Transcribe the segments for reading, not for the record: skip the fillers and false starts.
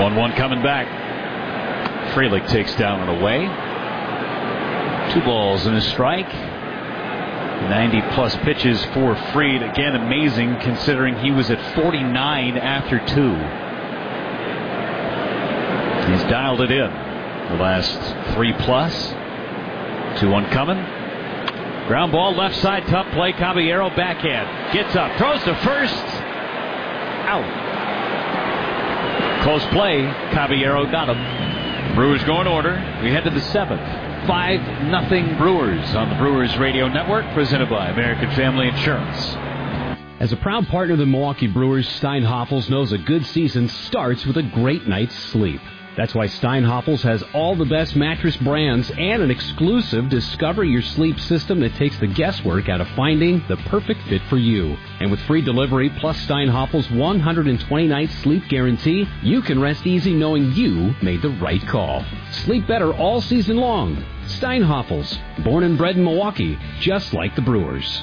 1-1 coming back. Frelick takes down and away. 2 balls and a strike. 90-plus pitches for Fried. Again, amazing considering he was at 49 after 2. He's dialed it in the last 3+. 2-1 coming. Ground ball left side, tough play. Caballero backhand. Gets up, throws to first. Out. Close play. Caballero got him. Brewers go in order. We head to the 7th. 5-0 Brewers on the Brewers Radio Network, presented by American Family Insurance. As a proud partner of the Milwaukee Brewers, Steinhoffels knows a good season starts with a great night's sleep. That's why Steinhoffels has all the best mattress brands and an exclusive Discover Your Sleep system that takes the guesswork out of finding the perfect fit for you. And with free delivery plus Steinhoffels' 120-night sleep guarantee, you can rest easy knowing you made the right call. Sleep better all season long. Steinhoffels, born and bred in Milwaukee, just like the Brewers.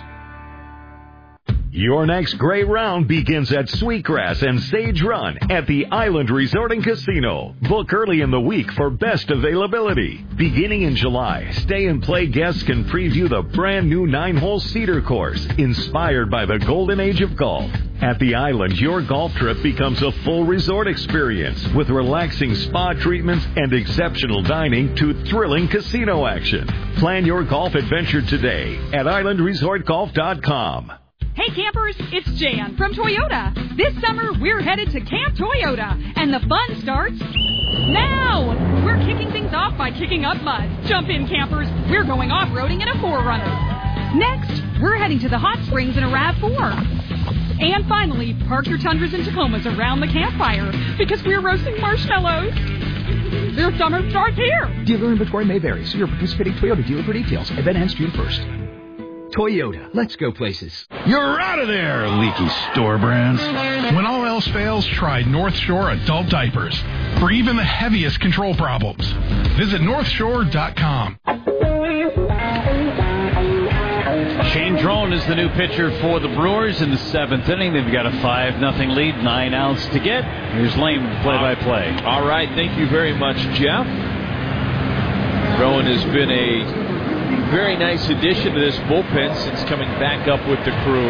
Your next great round begins at Sweetgrass and Sage Run at the Island Resort and Casino. Book early in the week for best availability. Beginning in July, Stay and Play guests can preview the brand new 9-hole Cedar course, inspired by the golden age of golf. At the Island, your golf trip becomes a full resort experience with relaxing spa treatments and exceptional dining to thrilling casino action. Plan your golf adventure today at islandresortgolf.com. Hey campers, it's Jan from Toyota. This summer, we're headed to Camp Toyota, and the fun starts now. We're kicking things off by kicking up mud. Jump in, campers. We're going off-roading in a 4Runner. Next, we're heading to the hot springs in a RAV4. And finally, park your Tundras and Tacomas around the campfire because we're roasting marshmallows. Their summer starts here. Dealer inventory may vary. See your participating Toyota dealer for details. Event ends June 1st. Toyota. Let's go places. You're out of there, leaky store brands. When all else fails, try North Shore Adult Diapers for even the heaviest control problems. Visit NorthShore.com. Shane Drone is the new pitcher for the Brewers in the 7th inning. They've got a 5-0 lead, 9 outs to get. Here's Lane, play-by-play. All right, thank you very much, Jeff. Drone has been a very nice addition to this bullpen since coming back up with the crew.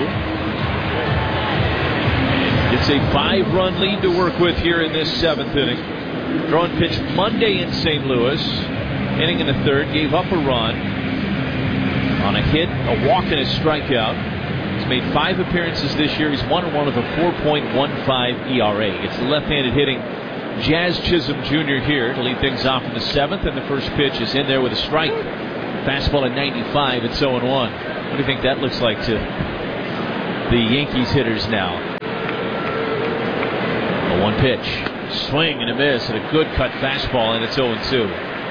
It's a 5-run lead to work with here in this 7th inning. Drone pitched Monday in St. Louis. Inning in the 3rd, gave up a run on a hit, a walk, and a strikeout. He's made 5 appearances this year. He's 1-1 with a 4.15 ERA. It's the left-handed hitting Jazz Chisholm Jr. here to lead things off in the 7th, and the first pitch is in there with a strike. Fastball at 95. It's 0-1. What do you think that looks like to the Yankees hitters now? A 1 pitch. Swing and a miss and a good cut fastball, and it's 0-2.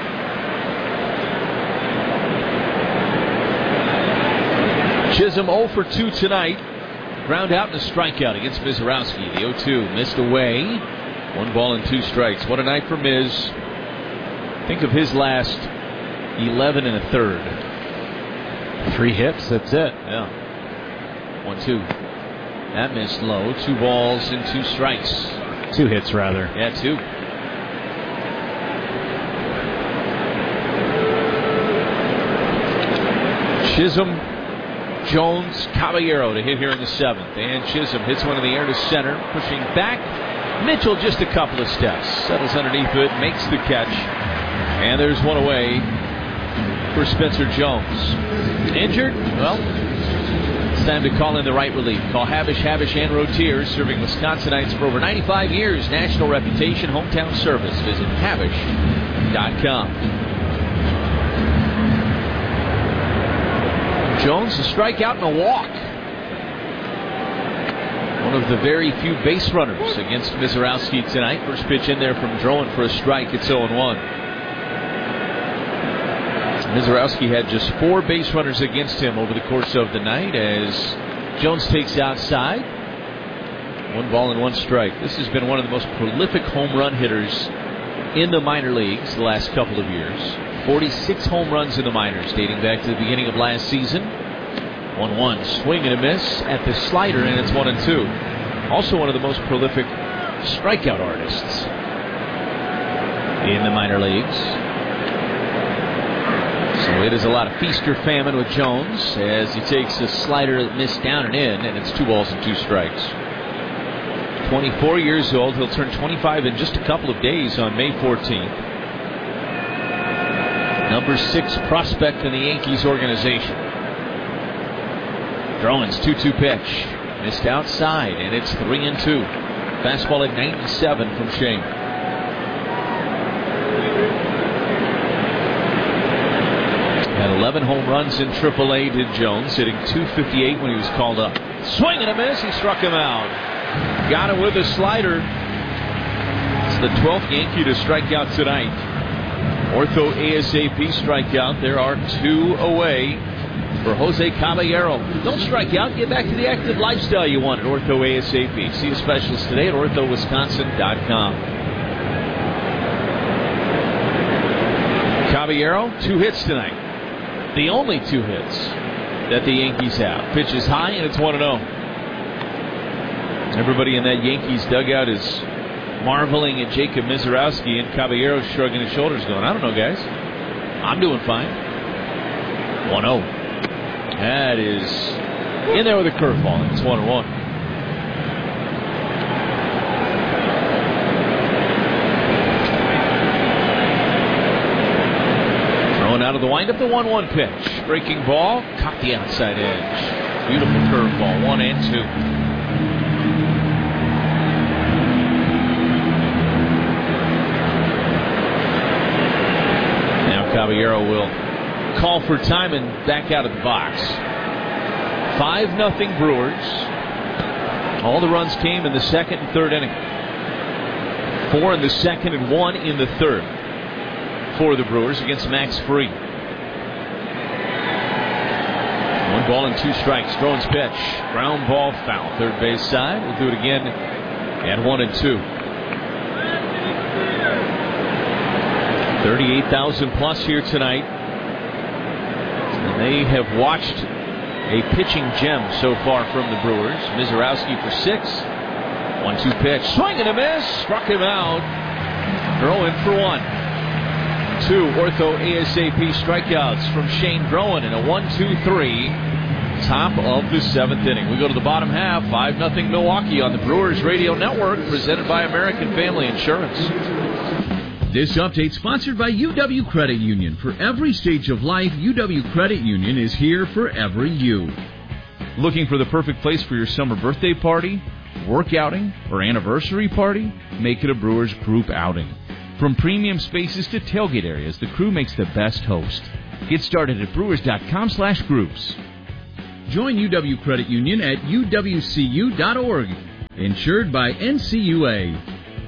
Chisholm 0 for 2 tonight. Ground out and a strikeout against Mizorowski. The 0-2 missed away. 1 ball and 2 strikes. What a night for Miz. Think of his last 11 1/3. 3 hits, that's it. Yeah. 1-2. That missed low. 2 balls and 2 strikes. 2 hits, rather. Yeah, 2. Chisholm, Jones, Caballero to hit here in the 7th. And Chisholm hits one in the air to center, pushing back. Mitchell just a couple of steps. Settles underneath it, makes the catch. And there's one away for Spencer Jones. Injured? Well, it's time to call in the right relief. Call Havish and Rotier, serving Wisconsinites for over 95 years. National reputation, hometown service. Visit Havish.com. Jones, a strikeout and a walk. One of the very few base runners against Mizorowski tonight. First pitch in there from Drowan for a strike. It's 0-1. Mizorowski had just 4 base runners against him over the course of the night as Jones takes outside. 1 ball and 1 strike. This has been one of the most prolific home run hitters in the minor leagues the last couple of years. 46 home runs in the minors dating back to the beginning of last season. 1-1. Swing and a miss at the slider, and it's 1-2. Also one of the most prolific strikeout artists in the minor leagues. So it is a lot of feast or famine with Jones as he takes a slider that missed down and in, and it's 2 balls and 2 strikes. 24 years old. He'll turn 25 in just a couple of days on May 14th. Number 6 prospect in the Yankees organization. Drowan's 2-2 pitch. Missed outside, and it's 3-2. Fastball at 97 from Shane. Had 11 home runs in AAA, did Jones, hitting .258 when he was called up. Swing and a miss. He struck him out. Got him with a slider. It's the 12th Yankee to strike out tonight. Ortho ASAP strikeout. There are 2 away for Jose Caballero. Don't strike out. Get back to the active lifestyle you want at Ortho ASAP. See a specialist today at orthowisconsin.com. Caballero, 2 hits tonight. The only 2 hits that the Yankees have. Pitch is high, and it's 1-0. Everybody in that Yankees dugout is marveling at Jacob Mizorowski, and Caballero shrugging his shoulders going, I don't know, guys. I'm doing fine. 1-0. That is in there with a curveball. It's 1-1. Throwing out of the windup, the 1-1 pitch. Breaking ball, caught the outside edge. Beautiful curveball, 1-2. Caballero will call for time and back out of the box. 5-0 Brewers. All the runs came in the second and third inning. 4 in the second and 1 in the third for the Brewers against Max Fried. 1 ball and 2 strikes. Drowan's pitch. Ground ball foul. Third base side. We'll do it again at 1-2. 38,000 plus here tonight. And they have watched a pitching gem so far from the Brewers. Mizorowski for 6. 1-2 pitch. Swing and a miss. Struck him out. Drowan for 1. 2 Ortho ASAP strikeouts from Shane Drowan in a 1-2-3. Top of the 7th inning. We go to the bottom half. 5-0 Milwaukee on the Brewers Radio Network, presented by American Family Insurance. This update sponsored by UW Credit Union. For every stage of life, UW Credit Union is here for every you. Looking for the perfect place for your summer birthday party, work outing, or anniversary party? Make it a Brewers group outing. From premium spaces to tailgate areas, the crew makes the best host. Get started at brewers.com/groups. Join UW Credit Union at uwcu.org. Insured by NCUA.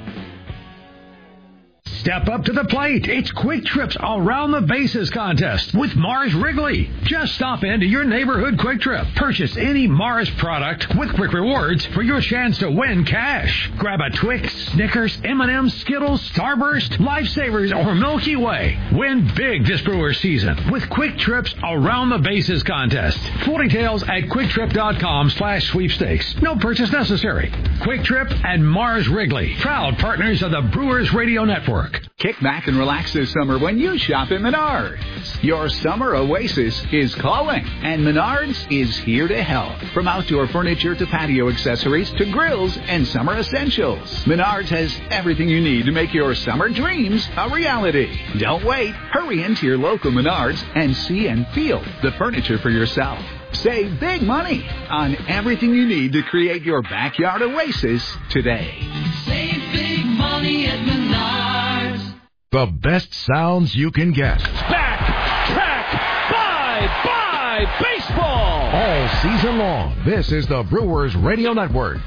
Step up to the plate. It's Quick Trips Around the Bases contest with Mars Wrigley. Just stop into your neighborhood Quick Trip. Purchase any Mars product with Quick Rewards for your chance to win cash. Grab a Twix, Snickers, M&M's, Skittles, Starburst, Lifesavers, or Milky Way. Win big this Brewers season with Quick Trips Around the Bases contest. Full details at quicktrip.com/sweepstakes. No purchase necessary. Quick Trip and Mars Wrigley, proud partners of the Brewers Radio Network. Kick back and relax this summer when you shop at Menards. Your summer oasis is calling, and Menards is here to help. From outdoor furniture to patio accessories to grills and summer essentials, Menards has everything you need to make your summer dreams a reality. Don't wait. Hurry into your local Menards and see and feel the furniture for yourself. Save big money on everything you need to create your backyard oasis today. Save big money at Menards. The best sounds you can get. Back, track, bye, baseball. All season long, this is the Brewers Radio Network.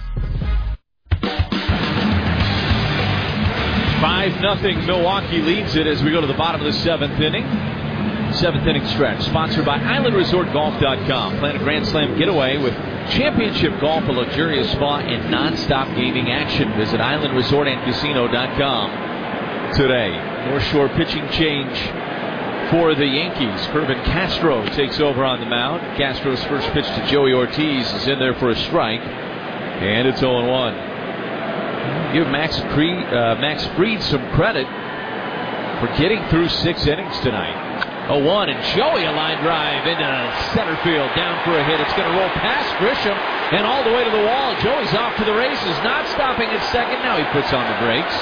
5-0 Milwaukee leads it as we go to the bottom of the 7th inning. 7th inning stretch, sponsored by IslandResortGolf.com. Plan a Grand Slam getaway with championship golf, a luxurious spa, and non-stop gaming action. Visit IslandResortAndCasino.com today. North Shore pitching change for the Yankees. Kervin Castro takes over on the mound. Castro's first pitch to Joey Ortiz is in there for a strike, and it's 0-1. Give Max Fried some credit. for getting through 6 innings tonight. 0-1, and Joey a line drive into center field, down for a hit. It's going to roll past Grisham and all the way to the wall. Joey's off to the races, not stopping at second. Now he puts on the brakes,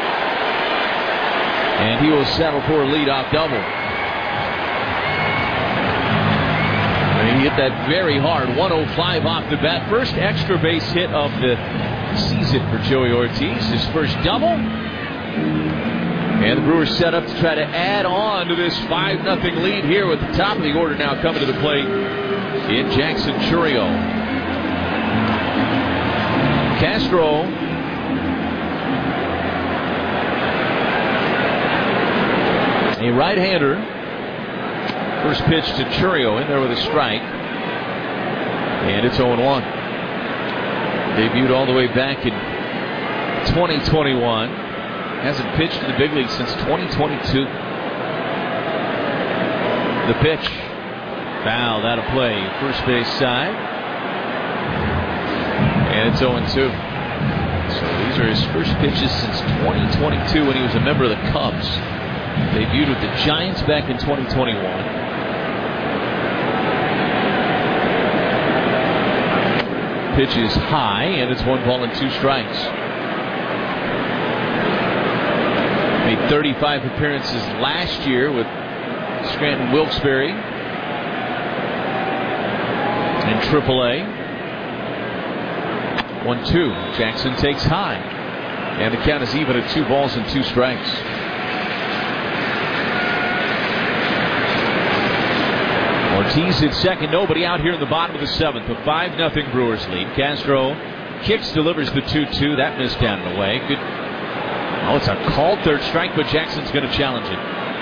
and he will settle for a leadoff double. And he hit that very hard, 105 off the bat. First extra base hit of the season for Joey Ortiz. His first double. And the Brewers set up to try to add on to this 5-0 lead here with the top of the order now coming to the plate in Jackson Chourio. Castro a right-hander. First pitch to Chourio in there with a strike. And it's 0-1. Debuted all the way back in 2021. Hasn't pitched in the big league since 2022. The pitch. Foul out of play. First base side. And it's 0-2. So these are his first pitches since 2022 when he was a member of the Cubs. Debuted with the Giants back in 2021. Pitch is high, and it's 1-2 strikes. Made 35 appearances last year with Scranton Wilkes-Barre in AAA. 1-2. Jackson takes high. And the count is even at 2-2 strikes. Ortiz at second. Nobody out here in the bottom of the 7th. A 5-0 Brewers lead. Castro kicks, delivers the 2-2. That missed down and away. Good. Oh, it's a called third strike, but Jackson's going to challenge it.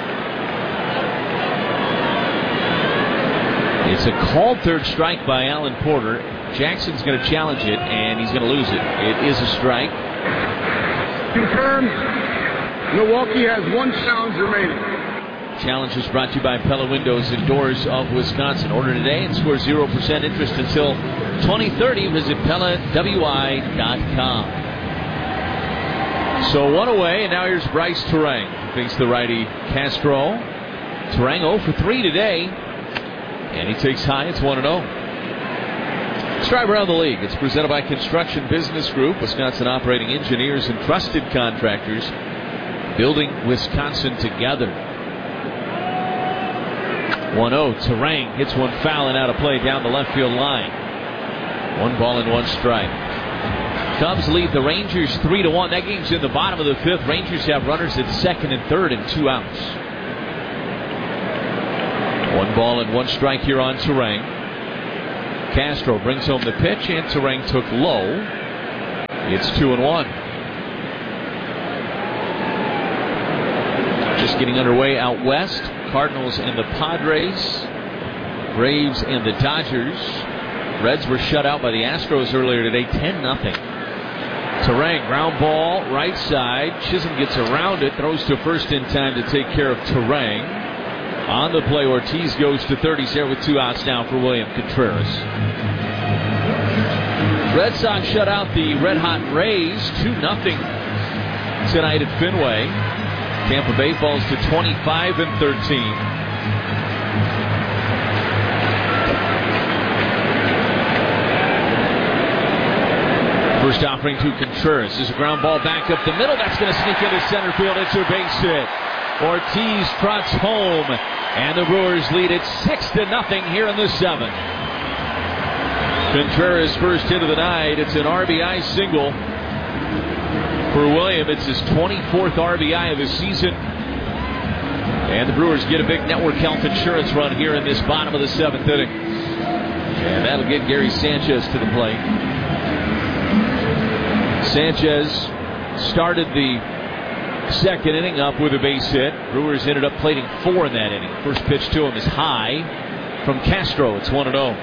It's a called third strike by Alan Porter. Jackson's going to challenge it, and he's going to lose it. It is a strike. Confirmed. Milwaukee has 1 challenge remaining. Challenge is brought to you by Pella Windows and Doors of Wisconsin. Order today and score 0% interest until 2030. Visit PellaWI.com. So 1 away, and now here's Bryce Turang. Face the righty Castro. Turang 0 for 3 today, and he takes high. It's 1-0. Let's drive around the league. It's presented by Construction Business Group, Wisconsin operating engineers and trusted contractors, building Wisconsin together. 1-0. Turang hits one foul and out of play down the left field line. 1 strike. Cubs lead the Rangers 3-1. That game's in the bottom of the 5th. Rangers have runners at second and third and 2 outs. 1 strike here on Turang. Castro brings home the pitch, and Turang took low. It's 2-1. Just getting underway out west. Cardinals and the Padres. Braves and the Dodgers. Reds were shut out by the Astros earlier today, 10-0. Turang, ground ball, right side. Chisholm gets around it, throws to first in time to take care of Turang. On the play, Ortiz goes to third. He's there with 2 outs now for William Contreras. Red Sox shut out the red-hot Rays, 2-0 tonight at Fenway. Tampa Bay falls to 25-13. First offering to Contreras. There's a ground ball back up the middle. That's going to sneak into center field. It's a base hit. Ortiz trots home, and the Brewers lead it 6-0 here in the 7th. Contreras' first hit of the night. It's an RBI single for William. It's his 24th RBI of the season. And the Brewers get a big network health insurance run here in this bottom of the 7th inning. And that'll get Gary Sanchez to the plate. Sanchez started the 2nd inning up with a base hit. Brewers ended up plating 4 in that inning. First pitch to him is high from Castro. It's 1-0.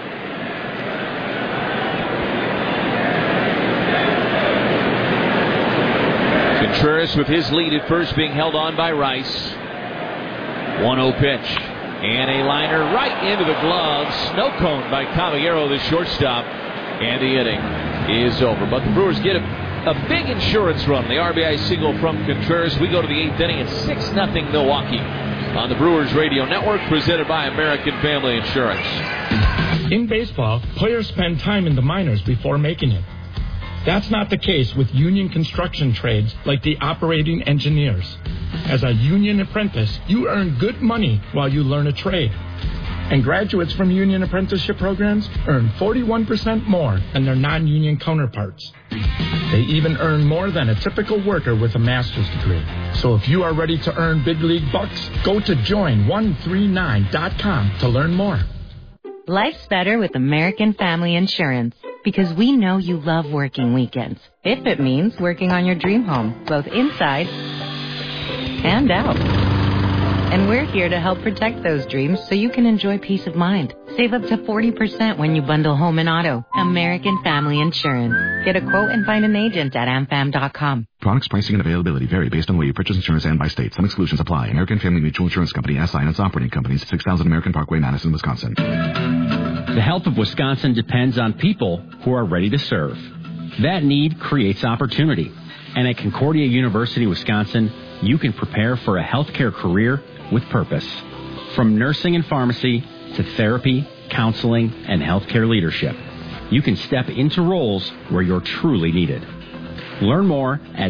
Contreras with his lead at first being held on by Rice. 1-0 pitch. And a liner right into the glove. Snow cone by Caballero, the shortstop. And the inning is over. But the Brewers get a A big insurance run. The RBI single from Contreras. We go to the 8th inning. It's 6-0 Milwaukee on the Brewers Radio Network, presented by American Family Insurance. In baseball, players spend time in the minors before making it. That's not the case with union construction trades like the operating engineers. As a union apprentice, you earn good money while you learn a trade. And graduates from union apprenticeship programs earn 41% more than their non-union counterparts. They even earn more than a typical worker with a master's degree. So if you are ready to earn big league bucks, go to join139.com to learn more. Life's better with American Family Insurance because we know you love working weekends. If it means working on your dream home, both inside and out. And we're here to help protect those dreams so you can enjoy peace of mind. Save up to 40% when you bundle home and auto. American Family Insurance. Get a quote and find an agent at amfam.com. Products, pricing, and availability vary based on the way you purchase insurance and by state. Some exclusions apply. American Family Mutual Insurance Company, SI, and its operating companies, 6000 American Parkway, Madison, Wisconsin. The health of Wisconsin depends on people who are ready to serve. That need creates opportunity. And at Concordia University, Wisconsin, you can prepare for a healthcare career with purpose. From nursing and pharmacy to therapy, counseling, and healthcare leadership, you can step into roles where you're truly needed. Learn more at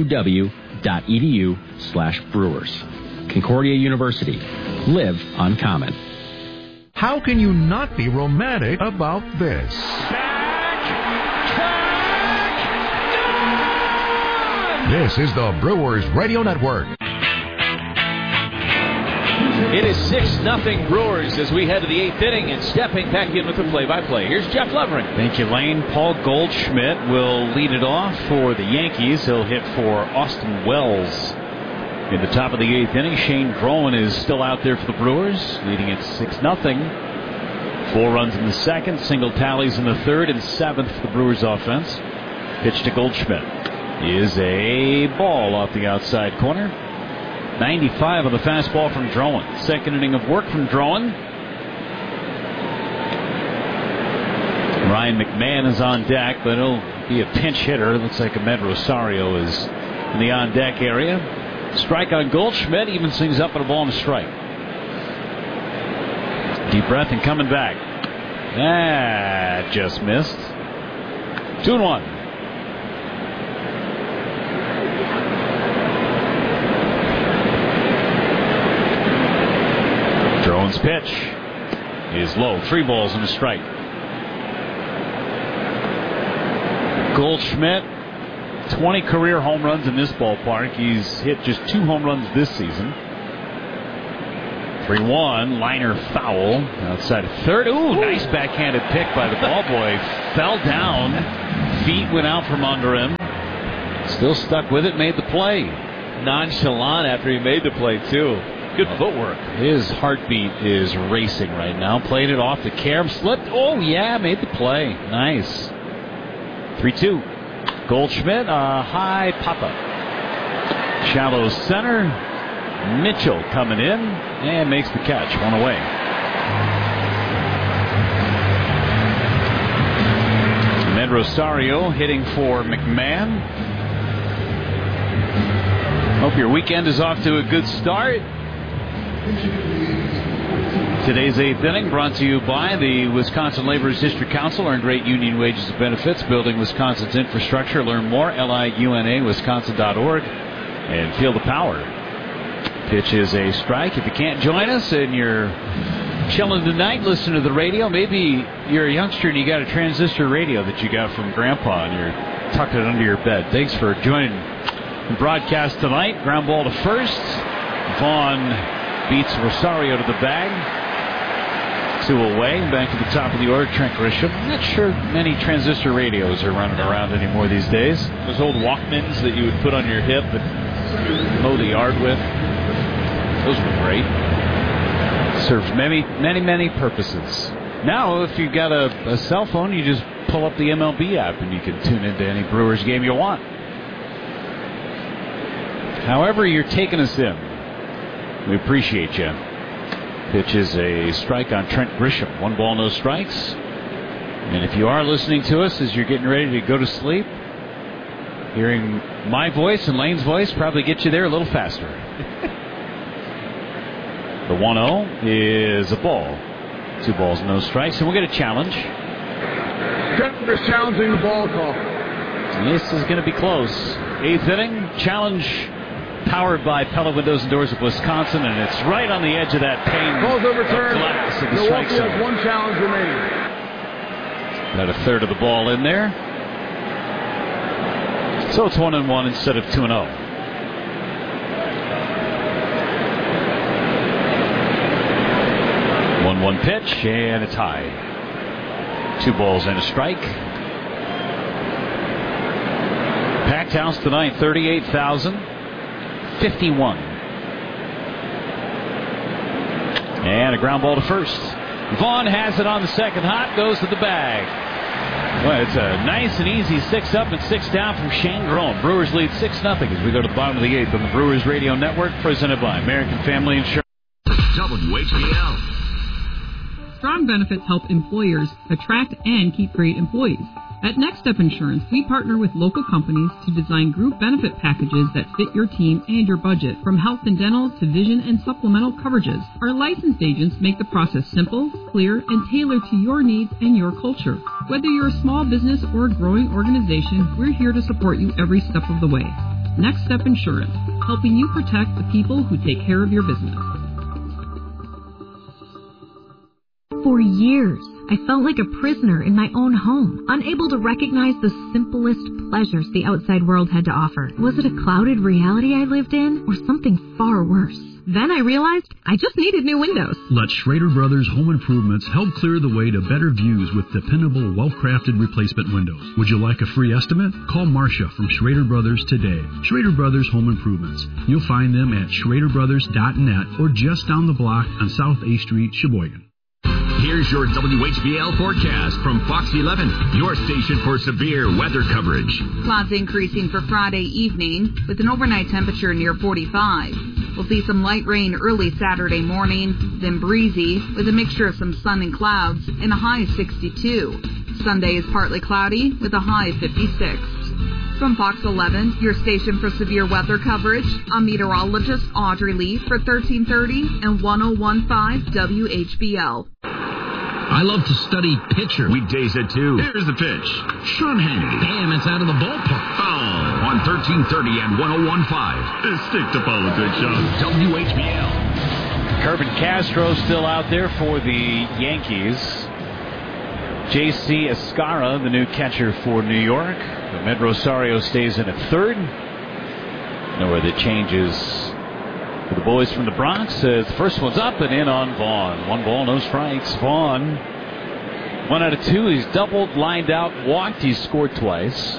cuw.edu/brewers. Concordia University. Live uncommon. How can you not be romantic about this? This is the Brewers Radio Network. It is 6-0 Brewers as we head to the 8th inning, and stepping back in with the play-by-play. Here's Jeff Levering. Thank you, Lane. Paul Goldschmidt will lead it off for the Yankees. He'll hit for Austin Wells in the top of the 8th inning. Shane Drowan is still out there for the Brewers, leading it 6-0. 4 runs in the second, single tallies in the third, and 7th for the Brewers offense. Pitch to Goldschmidt is a ball off the outside corner. 95 on the fastball from Drowan. Second inning of work from Drowan. Ryan McMahon is on deck, but he'll be a pinch hitter. Looks like Ahmed Rosario is in the on-deck area. Strike on Goldschmidt, even things up at a ball and a strike. Deep breath and coming back. Just missed. 2-1. Drowan's pitch is low. 3 balls and a strike. Goldschmidt, 20 career home runs in this ballpark. He's hit just 2 home runs this season. 3-1, liner foul outside of third. Ooh, nice backhanded pick by the ball boy. Fell down. Feet went out from under him. Still stuck with it, made the play. Nonchalant after he made the play, too. Good footwork. His heartbeat is racing right now. Played it off the carom, slipped. Oh, yeah, made the play. Nice. 3-2. Goldschmidt, a high pop-up. Shallow center. Mitchell coming in and makes the catch. 1 away. Ahmed Rosario hitting for McMahon. Hope your weekend is off to a good start. Today's 8th inning brought to you by the Wisconsin Laborers District Council. Earn great union wages and benefits, building Wisconsin's infrastructure. Learn more, liuna.wisconsin.org, and feel the power. Pitch is a strike. If you can't join us and you're chilling tonight, listen to the radio. Maybe you're a youngster and you got a transistor radio that you got from Grandpa and you're tucked it under your bed. Thanks for joining the broadcast tonight. Ground ball to first. Vaughn beats Rosario to the bag. 2 away. Back to the top of the order, Trent Grisham. I'm not sure many transistor radios are running around anymore these days. Those old Walkmans that you would put on your hip and mow the yard with. Those were great. Served many purposes. Now, if you've got a cell phone, you just pull up the MLB app and you can tune into any Brewers game you want. However you're taking us in, we appreciate you. Pitch is a strike on Trent Grisham. 1 ball, no strikes. And if you are listening to us as you're getting ready to go to sleep, Hearing my voice and Lane's voice probably get you there a little faster. The 1-0 is a ball. 2 balls, no strikes, and we'll get a challenge. Denver's challenging the ball call. This is going to be close. 8th inning, challenge powered by Pella Windows and Doors of Wisconsin, and it's right on the edge of that pane. Ball's overturned. Glass of the Milwaukee strike zone. has 1 challenge remaining. About a third of the ball in there. So it's 1-1 instead of 2-0. One pitch, and it's high. 2 balls and a strike. Packed house tonight, 38,051. And a ground ball to first. Vaughn has it on the second hop, goes to the bag. Well, it's a nice and easy 6 up and 6 down from Shane Groen. Brewers lead 6-0 as we go to the bottom of the 8th on the Brewers Radio Network, presented by American Family Insurance. WHBL. Strong benefits help employers attract and keep great employees. At Next Step Insurance, we partner with local companies to design group benefit packages that fit your team and your budget, from health and dental to vision and supplemental coverages. Our licensed agents make the process simple, clear, and tailored to your needs and your culture. Whether you're a small business or a growing organization, we're here to support you every step of the way. Next Step Insurance, helping you protect the people who take care of your business. For years, I felt like a prisoner in my own home, unable to recognize the simplest pleasures the outside world had to offer. Was it a clouded reality I lived in, or something far worse? Then I realized I just needed new windows. Let Schrader Brothers Home Improvements help clear the way to better views with dependable, well-crafted replacement windows. Would you like a free estimate? Call Marcia from Schrader Brothers today. Schrader Brothers Home Improvements. You'll find them at SchraderBrothers.net or just down the block on South A Street, Sheboygan. Here's your WHBL forecast from Fox 11, your station for severe weather coverage. Clouds increasing for Friday evening with an overnight temperature near 45. We'll see some light rain early Saturday morning, then breezy with a mixture of some sun and clouds and a high 62. Sunday is partly cloudy with a high 56. From Fox 11, your station for severe weather coverage, I'm meteorologist Audrey Lee for 1330 and 1015 WHBL. I love to study pitchers. Weekdays at 2. Here's the pitch. Sean Hannity. Damn, it's out of the ballpark. Foul on 1330 and 1015. Stick to politics, Sean. WHBL. Kirby Castro still out there for the Yankees. J.C. Escara, the new catcher for New York. Med Rosario stays in at third. Nowhere that changes for the boys from the Bronx. The first one's up and in on Vaughn. 1 ball, no strikes. Vaughn, 1 out of 2. He's doubled, lined out, walked. He's scored twice.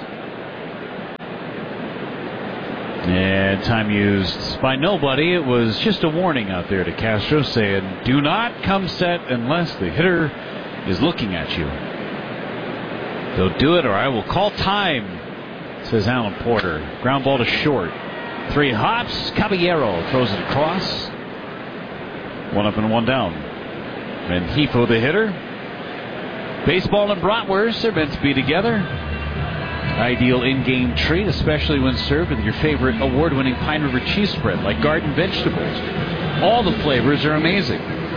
And time used by nobody. It was just a warning out there to Castro saying, do not come set unless the hitter is looking at you. They'll do it or I will call time, says Alan Porter. Ground ball to short. 3 hops. Caballero throws it across. 1 up and 1 down. And Hifo the hitter. Baseball and bratwurst, they're meant to be together. Ideal in-game treat, especially when served with your favorite award-winning Pine River cheese spread, like garden vegetables. All the flavors are amazing.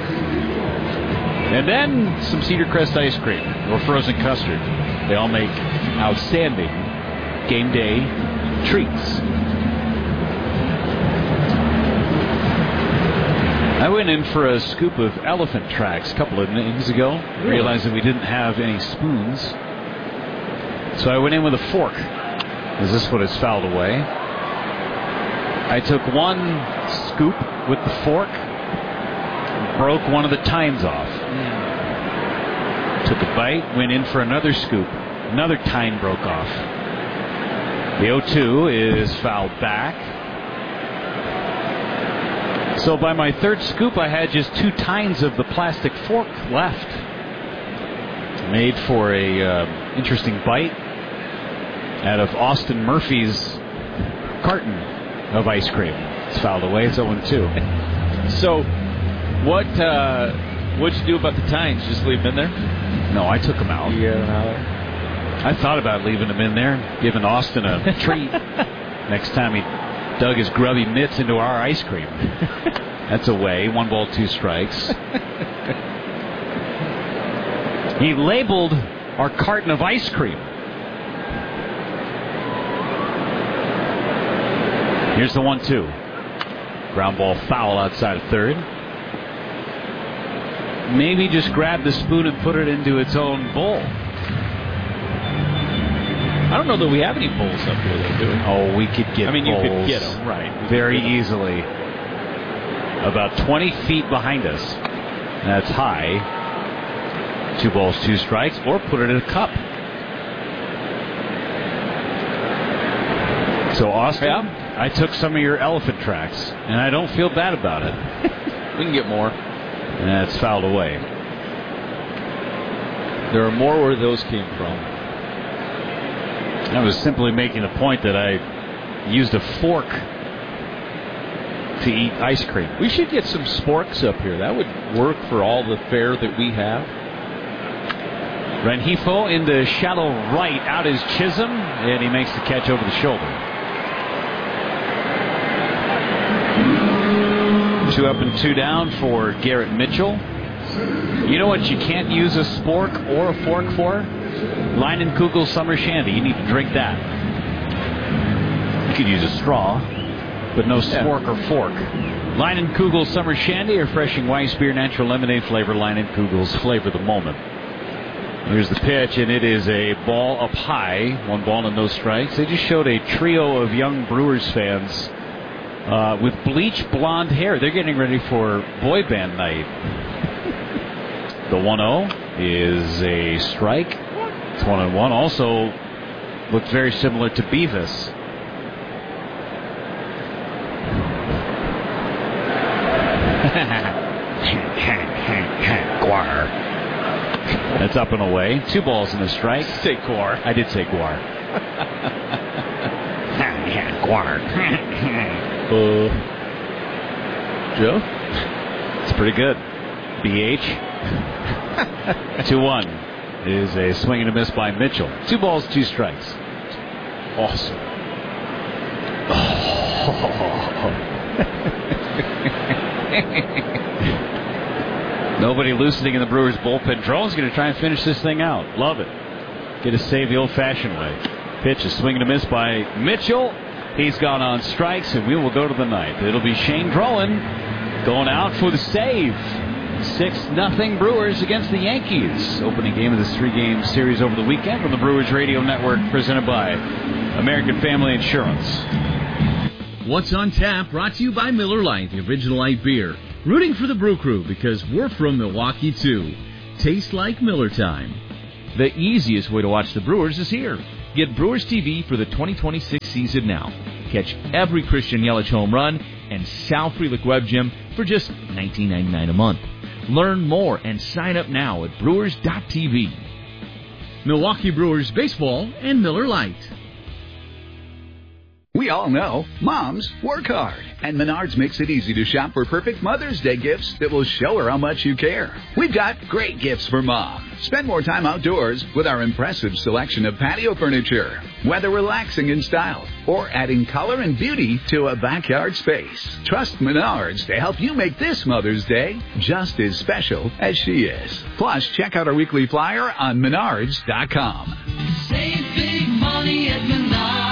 And then some Cedar Crest ice cream or frozen custard. They all make outstanding game day treats. I went in for a scoop of elephant tracks a couple of innings ago. Really? Realized that we didn't have any spoons. So I went in with a fork. Is this what is fouled away? I took 1 scoop with the fork. Broke one of the tines off. Took a bite, went in for another scoop. Another tine broke off. The 0-2 is fouled back. So by my 3rd scoop, I had just 2 tines of the plastic fork left. Made for a interesting bite out of Austin Murphy's carton of ice cream. It's fouled away. It's 0-2. So, what'd you do about the tines? Just leave them in there? No, I took them out. You got them out. I thought about leaving him in there, giving Austin a treat next time he dug his grubby mitts into our ice cream. That's a way. 1 ball, 2 strikes. He labeled our carton of ice cream. Here's the 1-2. Ground ball foul outside of third. Maybe just grab the spoon and put it into its own bowl. I don't know that we have any bowls up here, though, do we? Oh, we could get bowls. You could get them, right. Very easily. About 20 feet behind us. That's high. 2 balls, 2 strikes, or put it in a cup. So, Austin, I took some of your elephant tracks, and I don't feel bad about it. We can get more. And it's fouled away. There are more where those came from. I was simply making the point that I used a fork to eat ice cream. We should get some sporks up here. That would work for all the fare that we have. Rengifo into shallow right, out is Chisholm, and he makes the catch over the shoulder. 2 up and 2 down for Garrett Mitchell. You know what you can't use a spork or a fork for? Leinenkugel Summer Shandy. You need to drink that. You could use a straw, but no spork or fork. Leinenkugel Summer Shandy, refreshing Weiss beer, natural lemonade flavor. Leinenkugel's flavor the moment. Here's the pitch, and it is a ball up high. 1 ball and no strikes. They just showed a trio of young Brewers fans with bleached blonde hair. They're getting ready for boy band night. The 1-0 is a strike. It's 1-1. Also looks very similar to Beavis. Guar. That's up and away. 2 balls and a strike. Say Guar. I did say Guar. Guar. Joe? It's pretty good. BH. 2-1 is a swing and a miss by Mitchell. 2 balls, 2 strikes. Awesome. Nobody loosening in the Brewers bullpen. Drone's going to try and finish this thing out. Love it. Get a save the old-fashioned way. Pitch, a swing and a miss by Mitchell. He's gone on strikes, and we will go to the ninth. It'll be Shane Drowan going out for the save. 6-0 Brewers against the Yankees. Opening game of this 3-game series over the weekend from the Brewers Radio Network, presented by American Family Insurance. What's on Tap, brought to you by Miller Lite, the original light beer. Rooting for the Brew Crew because we're from Milwaukee, too. Taste like Miller time. The easiest way to watch the Brewers is here. Get Brewers TV for the 2026 season now. Catch every Christian Yelich home run and Sal Frelick Web Gym for just $19.99 a month. Learn more and sign up now at Brewers.tv. Milwaukee Brewers Baseball and Miller Lite. We all know moms work hard, and Menards makes it easy to shop for perfect Mother's Day gifts that will show her how much you care. We've got great gifts for Mom. Spend more time outdoors with our impressive selection of patio furniture, whether relaxing in style or adding color and beauty to a backyard space. Trust Menards to help you make this Mother's Day just as special as she is. Plus, check out our weekly flyer on Menards.com. Save big money at Menards.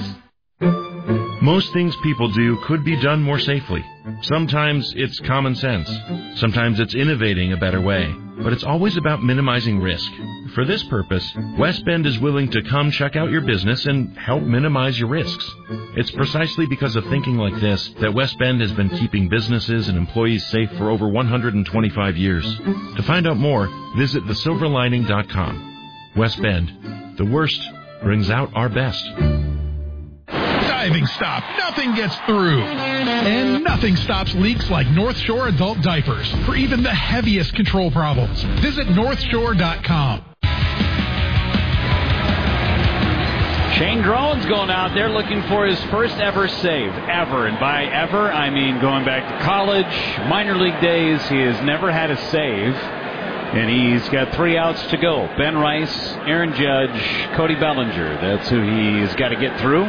Most things people do could be done more safely. Sometimes it's common sense. Sometimes it's innovating a better way. But it's always about minimizing risk. For this purpose, West Bend is willing to come check out your business and help minimize your risks. It's precisely because of thinking like this that West Bend has been keeping businesses and employees safe for over 125 years. To find out more, visit thesilverlining.com. West Bend, the worst brings out our best. Diving stop. Nothing gets through. And nothing stops leaks like North Shore adult diapers for even the heaviest control problems. Visit NorthShore.com. Shane Drowan's going out there looking for his first ever save, ever. And by ever, I mean going back to college, minor league days. He has never had a save. And he's got 3 outs to go. Ben Rice, Aaron Judge, Cody Bellinger. That's who he's got to get through.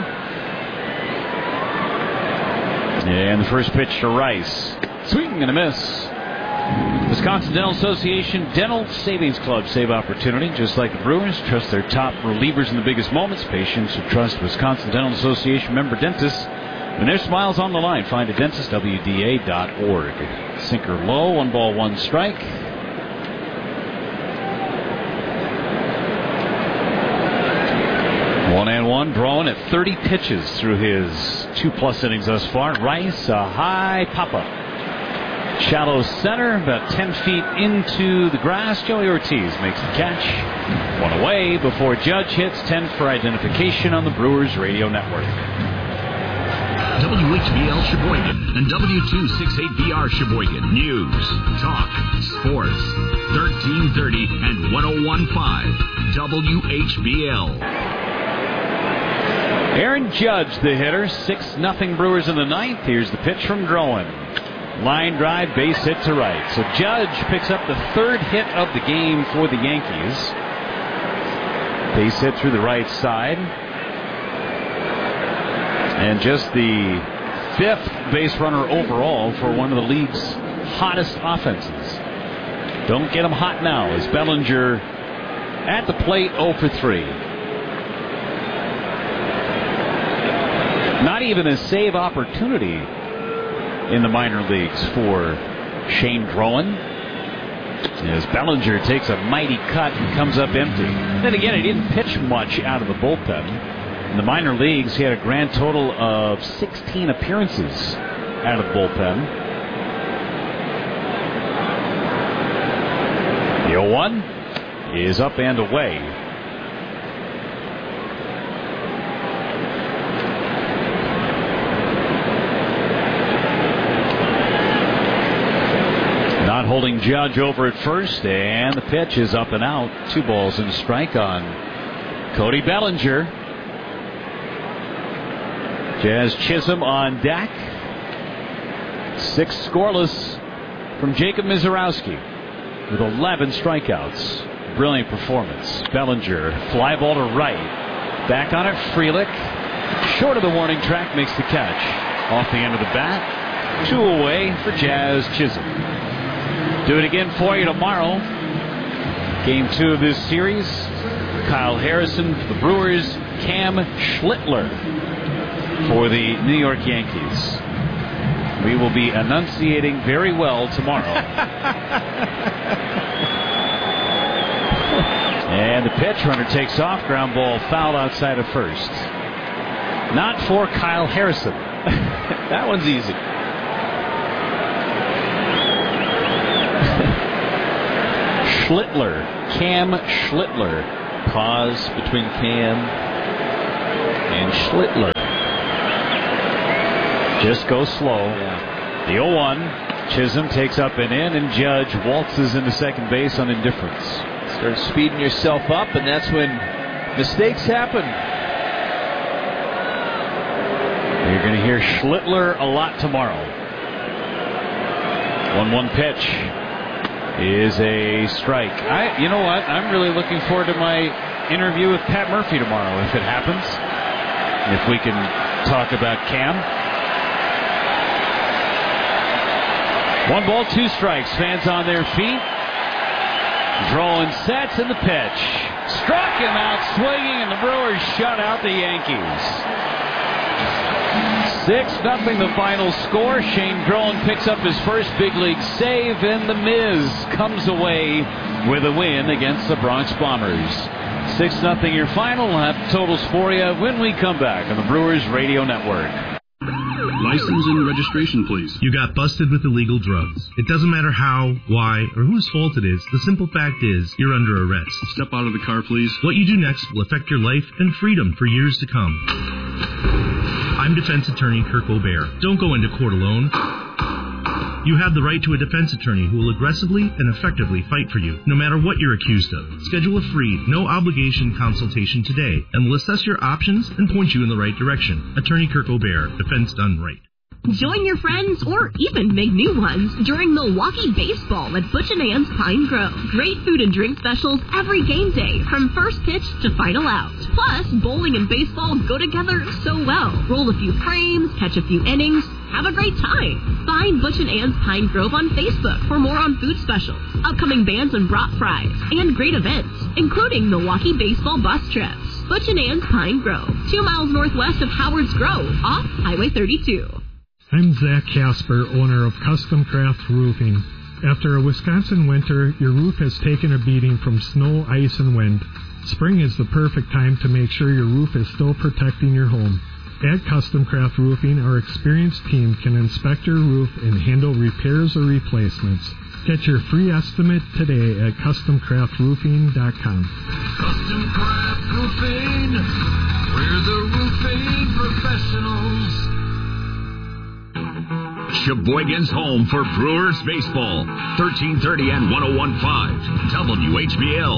And the first pitch to Rice. Swing and a miss. Wisconsin Dental Association Dental Savings Club save opportunity. Just like the Brewers, trust their top relievers in the biggest moments. Patients who trust Wisconsin Dental Association member dentists. When their smile's on the line, find a dentist, WDA.org. Sinker low, 1 ball, 1 strike. 1-1, drawing at 30 pitches through his 2+ innings thus far. Rice, a high pop-up. Shallow center, about 10 feet into the grass. Joey Ortiz makes the catch. 1 away before Judge hits 10 for identification on the Brewers Radio Network. WHBL Sheboygan and W268BR Sheboygan. News, talk, sports. 1330 and 1015 WHBL. Aaron Judge, the hitter. 6-0 Brewers in the 9th. Here's the pitch from Drowan. Line drive, base hit to right. So Judge picks up the 3rd hit of the game for the Yankees. Base hit through the right side. And just the 5th base runner overall for one of the league's hottest offenses. Don't get him hot now as Bellinger at the plate 0 for 3. Not even a save opportunity in the minor leagues for Shane Drowan. As Bellinger takes a mighty cut and comes up empty. Then again, he didn't pitch much out of the bullpen. In the minor leagues, he had a grand total of 16 appearances out of the bullpen. The 0-1 is up and away. Not holding Judge over at first, and the pitch is up and out. 2 balls and a strike on Cody Bellinger. Jazz Chisholm on deck. 6 scoreless from Jacob Mizorowski with 11 strikeouts. Brilliant performance. Bellinger, fly ball to right. Back on it, Frelick. Short of the warning track, makes the catch. Off the end of the bat. 2 away for Jazz Chisholm. Do it again for you tomorrow. Game 2 of this series. Kyle Harrison for the Brewers. Cam Schlittler for the New York Yankees. We will be enunciating very well tomorrow. And the pitch, runner takes off. Ground ball foul outside of first. Not for Kyle Harrison. That one's easy. Schlittler. Cam Schlittler. Pause between Cam and Schlittler. Just go slow. Yeah. The 0-1. Chisholm takes up and in, and Judge waltzes into second base on indifference. Start speeding yourself up, and that's when mistakes happen. You're going to hear Schlittler a lot tomorrow. 1-1 pitch is a strike. You know what? I'm really looking forward to my interview with Pat Murphy tomorrow, if it happens. If we can talk about Cam. 1 ball, 2 strikes. Fans on their feet. Drawing sets in the pitch. Struck him out swinging, and the Brewers shut out the Yankees. 6-0 the final score. Shane Drowan picks up his first big league save, and the Miz comes away with a win against the Bronx Bombers. 6-0 your final. We'll have totals for you when we come back on the Brewers Radio Network. License and registration, please. You got busted with illegal drugs. It doesn't matter how, why, or whose fault it is. The simple fact is, you're under arrest. Step out of the car, please. What you do next will affect your life and freedom for years to come. I'm defense attorney Kirk O'Bear. Don't go into court alone. You have the right to a defense attorney who will aggressively and effectively fight for you, no matter what you're accused of. Schedule a free, no-obligation consultation today, and we'll assess your options and point you in the right direction. Attorney Kirk O'Bear, defense done right. Join your friends or even make new ones during Milwaukee Baseball at Butch and Ann's Pine Grove. Great food and drink specials every game day from first pitch to final out. Plus, bowling and baseball go together so well. Roll a few frames, catch a few innings, have a great time. Find Butch and Ann's Pine Grove on Facebook for more on food specials, upcoming bands and brat fries, and great events, including Milwaukee Baseball bus trips. Butch and Ann's Pine Grove, 2 miles northwest of Howard's Grove, off Highway 32. I'm Zach Casper, owner of Custom Craft Roofing. After a Wisconsin winter, your roof has taken a beating from snow, ice, and wind. Spring is the perfect time to make sure your roof is still protecting your home. At Custom Craft Roofing, our experienced team can inspect your roof and handle repairs or replacements. Get your free estimate today at CustomCraftRoofing.com. Custom Craft Roofing, we're the roofing professionals. Sheboygan's home for Brewers baseball. 1330 and 101.5 WHBL.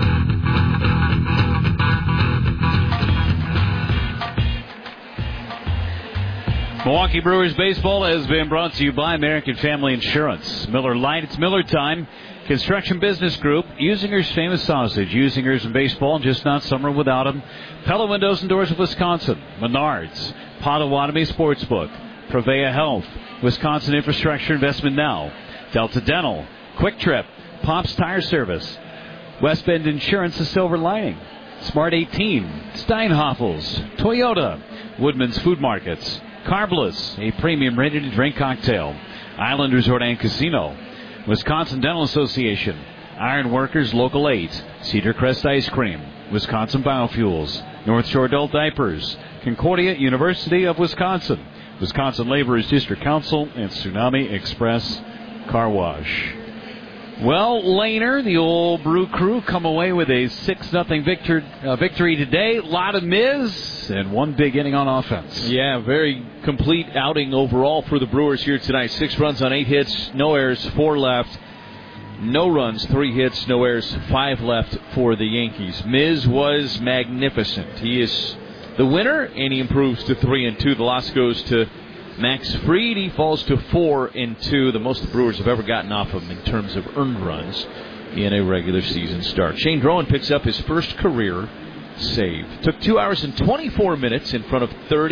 Milwaukee Brewers baseball has been brought to you by American Family Insurance. Miller Lite, it's Miller time. Construction Business Group, Usinger's famous sausage. Usinger's in baseball, just not summer without them. Pella Windows and Doors of Wisconsin. Menards, Potawatomi Sportsbook, Prevea Health, Wisconsin Infrastructure Investment Now, Delta Dental, Quick Trip, Pops Tire Service, West Bend Insurance, The Silver Lining, Smart 18, Steinhoffels, Toyota, Woodman's Food Markets, Carbless, a premium ready-to-drink cocktail, Island Resort and Casino, Wisconsin Dental Association, Iron Workers Local 8, Cedar Crest Ice Cream, Wisconsin Biofuels, North Shore Adult Diapers, Concordia University of Wisconsin, Wisconsin Laborers District Council, and Tsunami Express Car Wash. Well, Laner, the old Brew Crew, come away with a 6-0 victory today. A lot of Miz and one big inning on offense. Yeah, very complete outing overall for the Brewers here tonight. 6 runs on 8 hits, no errors, 4 left. No runs, 3 hits, no errors, 5 left for the Yankees. Miz was magnificent. He is the winner, and he improves to 3-2. The loss goes to Max Fried. He falls to 4-2, the most the Brewers have ever gotten off of him in terms of earned runs in a regular season start. Shane Drowan picks up his first career save. Took 2 hours and 24 minutes in front of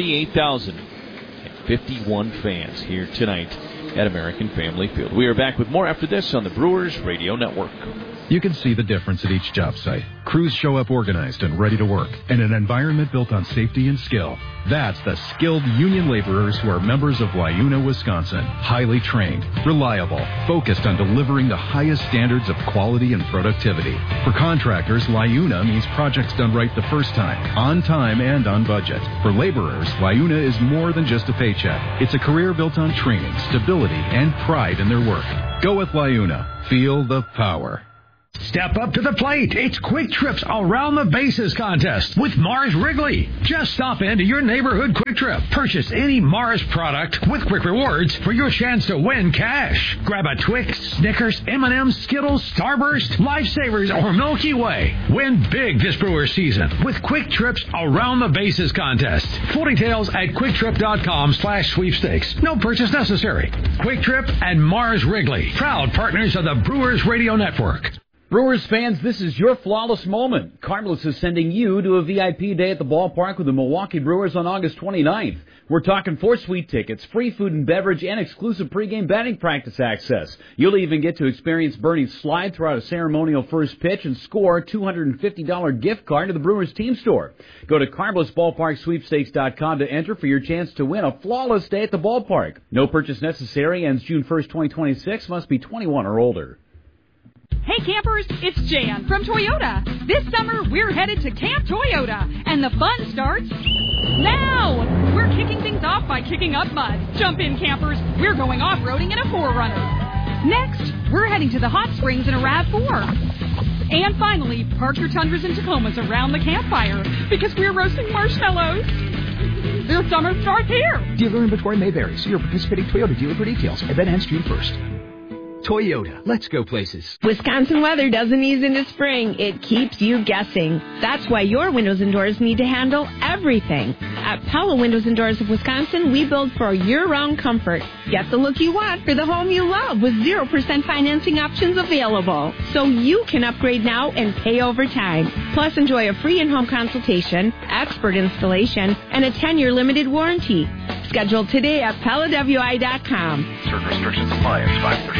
38,051 fans here tonight at American Family Field. We are back with more after this on the Brewers Radio Network. You can see the difference at each job site. Crews show up organized and ready to work, and an environment built on safety and skill. That's the skilled union laborers who are members of Wayuna, Wisconsin. Highly trained, reliable, focused on delivering the highest standards of quality and productivity. For contractors, Wayuna means projects done right the first time, on time and on budget. For laborers, Wayuna is more than just a paycheck. It's a career built on training, stability, and pride in their work. Go with Wayuna. Feel the power. Step up to the plate. It's Quick Trips Around the Bases contest with Mars Wrigley. Just stop into your neighborhood Quick Trip. Purchase any Mars product with Quick Rewards for your chance to win cash. Grab a Twix, Snickers, M&M's, Skittles, Starburst, Lifesavers, or Milky Way. Win big this Brewer season with Quick Trips Around the Bases contest. Full details at quicktrip.com/sweepstakes. No purchase necessary. Quick Trip and Mars Wrigley, proud partners of the Brewers Radio Network. Brewers fans, this is your flawless moment. Carbless is sending you to a VIP day at the ballpark with the Milwaukee Brewers on August 29th. We're talking 4 sweet tickets, free food and beverage, and exclusive pregame batting practice access. You'll even get to experience Bernie slide throughout a ceremonial first pitch and score a $250 gift card to the Brewers team store. Go to CarblessBallparkSweepstakes.com to enter for your chance to win a flawless day at the ballpark. No purchase necessary. Ends June 1st, 2026. Must be 21 or older. Hey campers, it's Jan from Toyota. This summer we're headed to Camp Toyota, and the fun starts now. We're kicking things off by kicking up mud. Jump in campers, we're going off-roading in a 4Runner. Next, we're heading to the hot springs in a RAV4. And finally, park your Tundras and Tacomas around the campfire because we're roasting marshmallows. This summer starts here. Dealer inventory may vary. See your participating Toyota dealer for details. Event ends June 1st. Toyota. Let's go places. Wisconsin weather doesn't ease into spring. It keeps you guessing. That's why your windows and doors need to handle everything. At Pella Windows and Doors of Wisconsin, we build for year-round comfort. Get the look you want for the home you love with 0% financing options available. So you can upgrade now and pay over time. Plus, enjoy a free in-home consultation, expert installation, and a 10-year limited warranty. Schedule today at PellaWI.com. Certain restrictions apply. It's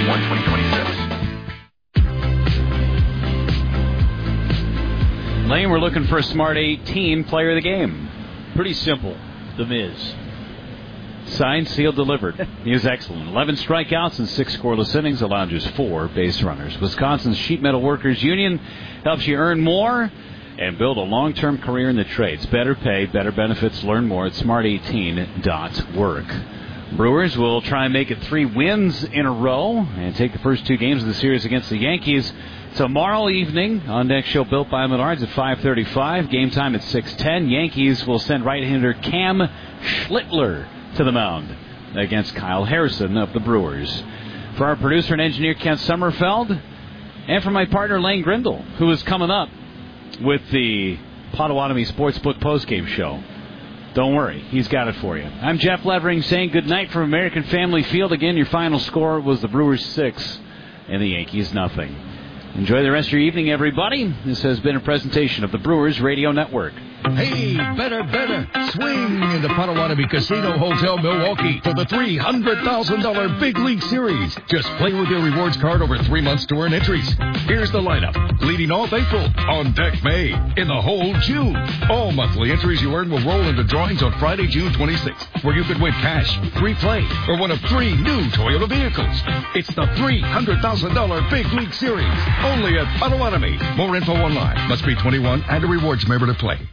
5/31/2026. Lane, we're looking for a Smart 18 player of the game. Pretty simple. The Miz. Signed, sealed, delivered. He is excellent. 11 strikeouts and 6 scoreless innings, allowed just 4 base runners. Wisconsin's Sheet Metal Workers Union helps you earn more and build a long-term career in the trades. Better pay, better benefits. Learn more at smart18.work. Brewers will try and make it 3 wins in a row and take the first 2 games of the series against the Yankees tomorrow evening on next show built by Menards at 5:35. Game time at 6:10. Yankees will send right-hander Cam Schlittler to the mound against Kyle Harrison of the Brewers. For our producer and engineer Kent Sommerfeld, and for my partner Lane Grindle, who is coming up with the Potawatomi Sportsbook postgame show. Don't worry, he's got it for you. I'm Jeff Levering saying good night from American Family Field. Again, your final score was the Brewers 6 and the Yankees 0. Enjoy the rest of your evening, everybody. This has been a presentation of the Brewers Radio Network. Hey, better. Swing into Potawatomi Casino Hotel Milwaukee for the $300,000 Big League Series. Just play with your rewards card over 3 months to earn entries. Here's the lineup. Leading off April, on deck May, in the hole June. All monthly entries you earn will roll into drawings on Friday, June 26th, where you could win cash, free play, or one of 3 new Toyota vehicles. It's the $300,000 Big League Series, only at Potawatomi. More info online. Must be 21 and a rewards member to play.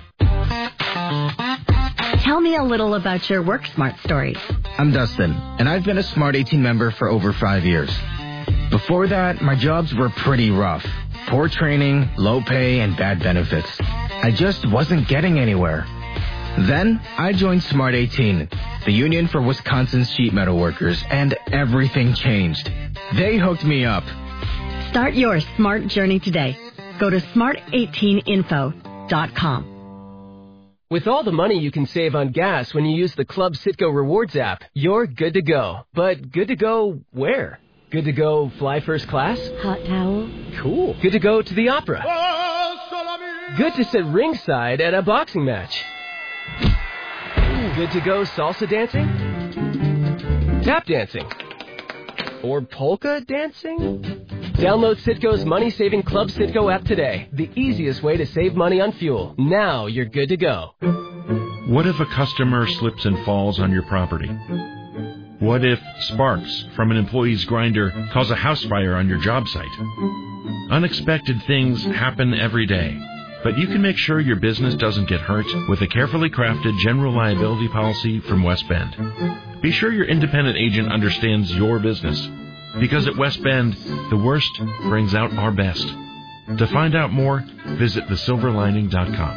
Tell me a little about your work smart stories. I'm Dustin, and I've been a Smart 18 member for over 5 years. Before that, my jobs were pretty rough. Poor training, low pay, and bad benefits. I just wasn't getting anywhere. Then, I joined Smart 18, the union for Wisconsin's sheet metal workers, and everything changed. They hooked me up. Start your smart journey today. Go to smart18info.com. With all the money you can save on gas when you use the Club Citgo Rewards app, you're good to go. But good to go where? Good to go fly first class? Hot towel? Cool. Good to go to the opera? Good to sit ringside at a boxing match? Good to go salsa dancing? Tap dancing? Or polka dancing? Download Citgo's money-saving Club Citgo app today. The easiest way to save money on fuel. Now you're good to go. What if a customer slips and falls on your property? What if sparks from an employee's grinder cause a house fire on your job site? Unexpected things happen every day, but you can make sure your business doesn't get hurt with a carefully crafted general liability policy from West Bend. Be sure your independent agent understands your business. Because at West Bend, the worst brings out our best. To find out more, visit thesilverlining.com.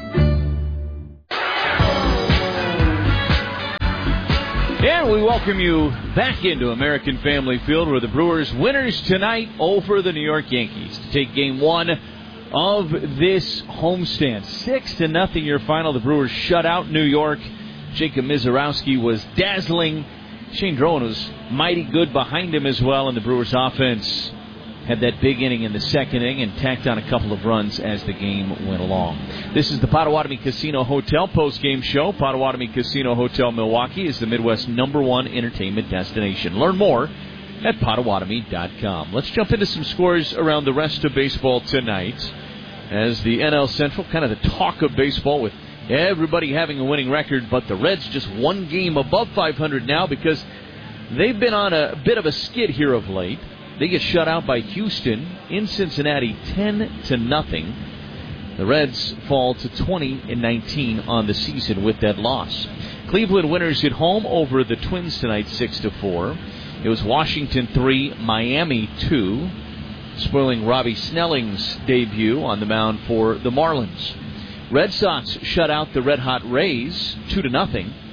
And we welcome you back into American Family Field, where the Brewers winners tonight over the New York Yankees to take Game 1 of this homestand. 6-0 your final. The Brewers shut out New York. Jacob Mizorowski was dazzling. Shane Drowan was mighty good behind him as well, and the Brewers offense had that big inning in the second inning and tacked on a couple of runs as the game went along. This is the Potawatomi Casino Hotel post-game show. Potawatomi Casino Hotel Milwaukee is the Midwest's #1 entertainment destination. Learn more at Potawatomi.com. Let's jump into some scores around the rest of baseball tonight, as the NL Central, kind of the talk of baseball, with everybody having a winning record, but the Reds just 1 game above 500 now because they've been on a bit of a skid here of late. They get shut out by Houston in Cincinnati 10-0. The Reds fall to 20-19 on the season with that loss. Cleveland winners at home over the Twins tonight 6-4. It was Washington 3, Miami 2, spoiling Robbie Snelling's debut on the mound for the Marlins. Red Sox shut out the red-hot Rays 2-0.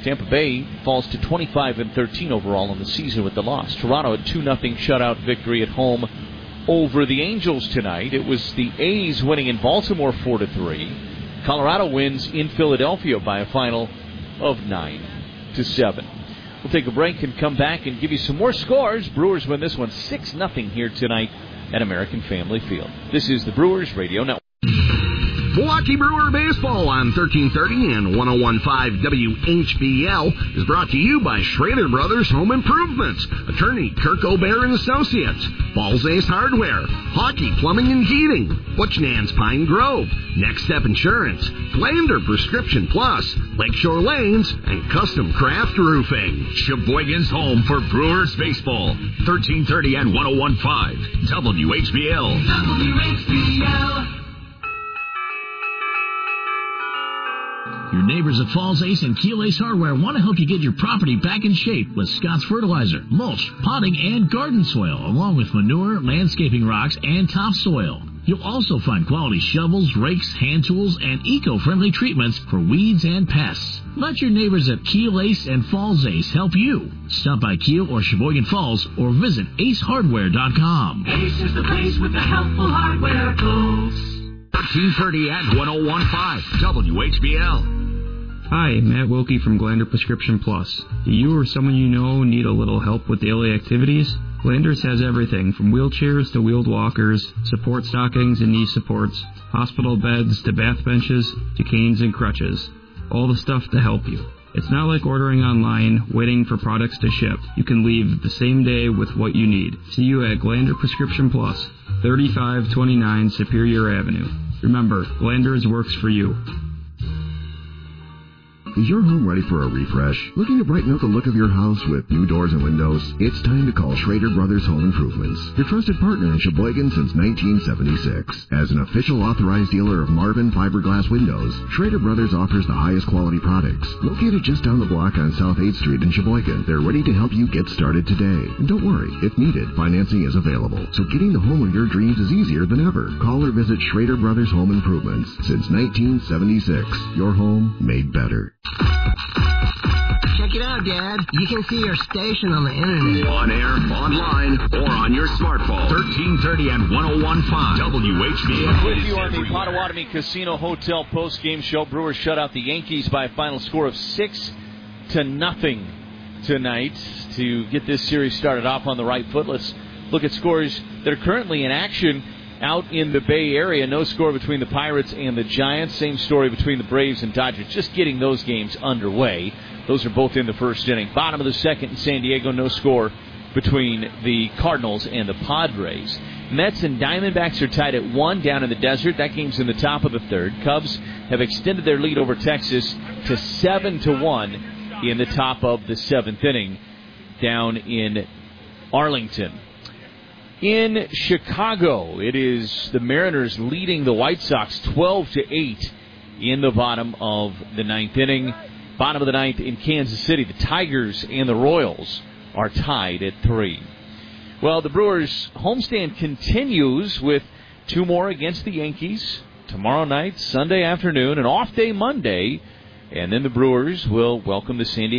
Tampa Bay falls to 25-13 overall in the season with the loss. Toronto a 2-0 shutout victory at home over the Angels tonight. It was the A's winning in Baltimore 4-3. Colorado wins in Philadelphia by a final of 9-7. We'll take a break and come back and give you some more scores. Brewers win this one 6-0 here tonight at American Family Field. This is the Brewers Radio Network. Milwaukee Brewer Baseball on 1330 and 101.5 WHBL is brought to you by Schrader Brothers Home Improvement, attorney Kirk O'Bear and Associates, Balls Ace Hardware, Hockey Plumbing and Heating, Butchnan's Pine Grove, Next Step Insurance, Glander Prescription Plus, Lakeshore Lanes, and Custom Craft Roofing. Sheboygan's home for Brewers Baseball, 1330 and 101.5 WHBL. WHBL. Your neighbors at Falls Ace and Keel Ace Hardware want to help you get your property back in shape with Scott's Fertilizer, mulch, potting, and garden soil, along with manure, landscaping rocks, and topsoil. You'll also find quality shovels, rakes, hand tools, and eco-friendly treatments for weeds and pests. Let your neighbors at Keel Ace and Falls Ace help you. Stop by Keel or Sheboygan Falls or visit acehardware.com. Ace is the place with the helpful hardware tools. 1330 and 101.5 WHBL. Hi, Matt Wilkie from Glander Prescription Plus. Do you or someone you know need a little help with daily activities? Glanders has everything from wheelchairs to wheeled walkers, support stockings and knee supports, hospital beds to bath benches to canes and crutches. All the stuff to help you. It's not like ordering online, waiting for products to ship. You can leave the same day with what you need. See you at Glander Prescription Plus, 3529 Superior Avenue. Remember, Glanders works for you. Is your home ready for a refresh? Looking to brighten up the look of your house with new doors and windows? It's time to call Schrader Brothers Home Improvements, your trusted partner in Sheboygan since 1976. As an official authorized dealer of Marvin fiberglass windows, Schrader Brothers offers the highest quality products. Located just down the block on South 8th Street in Sheboygan, they're ready to help you get started today. And don't worry, if needed, financing is available. So getting the home of your dreams is easier than ever. Call or visit Schrader Brothers Home Improvements. Since 1976, your home made better. Check it out, Dad. You can see your station on the internet. On air, online, or on your smartphone. 1330 and 101.5 WHBL. With you on the Potawatomi Casino Hotel post-game show. Brewers shut out the Yankees by a final score of 6-0 tonight to get this series started off on the right foot. Let's look at scores that are currently in action out in the Bay Area. No score between the Pirates and the Giants. Same story between the Braves and Dodgers. Just getting those games underway. Those are both in the first inning. Bottom of the second in San Diego. No score between the Cardinals and the Padres. Mets and Diamondbacks are tied at 1 down in the desert. That game's in the top of the third. Cubs have extended their lead over Texas to 7-1 in the top of the seventh inning down in Arlington. In Chicago, it is the Mariners leading the White Sox 12-8 in the bottom of the ninth inning. Bottom of the ninth in Kansas City, the Tigers and the Royals are tied at 3. Well, the Brewers' homestand continues with 2 more against the Yankees tomorrow night, Sunday afternoon, an off day Monday, and then the Brewers will welcome the San Diego